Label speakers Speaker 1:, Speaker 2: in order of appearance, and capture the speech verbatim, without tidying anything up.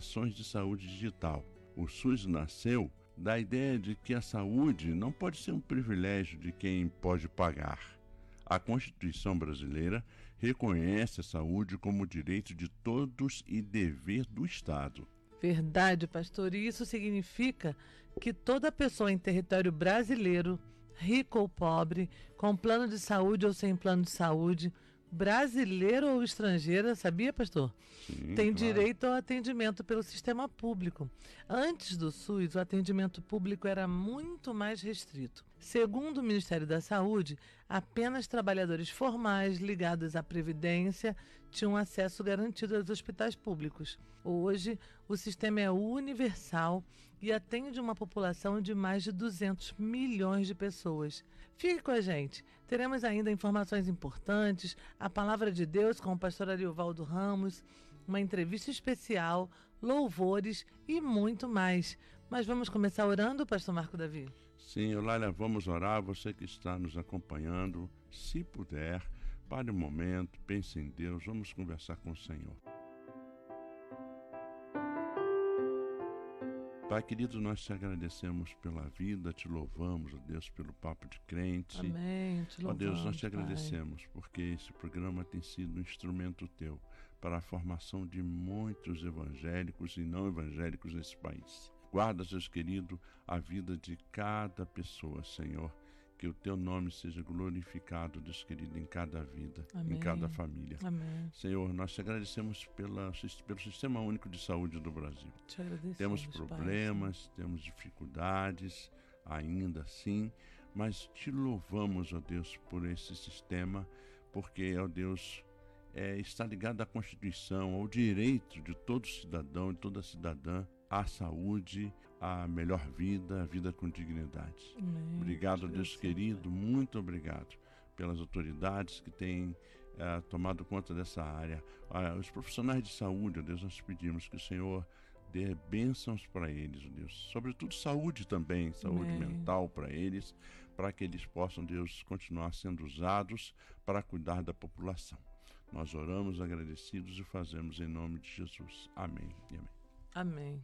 Speaker 1: ações de saúde digital. O SUS nasceu da ideia de que a saúde não pode ser um privilégio de quem pode pagar. A Constituição brasileira reconhece a saúde como direito de todos e dever do Estado.
Speaker 2: Verdade, pastor. E isso significa que toda pessoa em território brasileiro, rico ou pobre, com plano de saúde ou sem plano de saúde, brasileiro ou estrangeira, sabia, pastor?
Speaker 1: Sim,
Speaker 2: Tem
Speaker 1: claro.
Speaker 2: direito ao atendimento pelo sistema público. Antes do SUS, o atendimento público era muito mais restrito. Segundo o Ministério da Saúde, apenas trabalhadores formais ligados à Previdência tinham acesso garantido aos hospitais públicos. Hoje, o sistema é universal e atende uma população de mais de duzentos milhões de pessoas. Fique com a gente. Teremos ainda informações importantes, a palavra de Deus com o pastor Ariovaldo Ramos, uma entrevista especial, louvores e muito mais. Mas vamos começar orando, pastor Marco Davi?
Speaker 1: Sim, Eulália, vamos orar. Você que está nos acompanhando, se puder, pare um momento, pense em Deus, vamos conversar com o Senhor. Pai querido, nós te agradecemos pela vida, te louvamos, ó Deus, pelo Papo de Crente.
Speaker 2: Amém, te
Speaker 1: Ó
Speaker 2: louvamos,
Speaker 1: Deus, nós te
Speaker 2: Pai.
Speaker 1: agradecemos porque esse programa tem sido um instrumento teu para a formação de muitos evangélicos e não evangélicos nesse país. Guarda, Deus querido, a vida de cada pessoa, Senhor. Que o teu nome seja glorificado, Deus querido, em cada vida,
Speaker 2: Amém.
Speaker 1: em cada família.
Speaker 2: Amém.
Speaker 1: Senhor, nós te agradecemos pela, pelo Sistema Único de Saúde do Brasil.
Speaker 2: Te agradecemos,
Speaker 1: Temos
Speaker 2: Pai.
Speaker 1: problemas, temos dificuldades, ainda assim, mas te louvamos, ó Deus, por esse sistema, porque, ó Deus, é, está ligado à Constituição, ao direito de todo cidadão e toda cidadã à saúde, à melhor vida, a vida com dignidade.
Speaker 2: Amém.
Speaker 1: Obrigado,
Speaker 2: Te
Speaker 1: Deus
Speaker 2: agradecemos,
Speaker 1: querido,
Speaker 2: Pai.
Speaker 1: muito obrigado pelas autoridades que têm uh, tomado conta dessa área. Uh, os profissionais de saúde, ó Deus, nós pedimos que o Senhor dê bênçãos para eles, ó Deus. Sobretudo saúde também, saúde
Speaker 2: Amém.
Speaker 1: mental para eles, para que eles possam, Deus, continuar sendo usados para cuidar da população. Nós oramos agradecidos e fazemos em nome de Jesus. Amém e amém.
Speaker 2: Amém.